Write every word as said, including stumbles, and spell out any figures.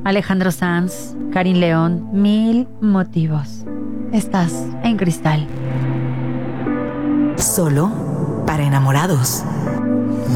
Alejandro Sanz, Karin León, Mil Motivos. Estás en Cristal. Solo para enamorados.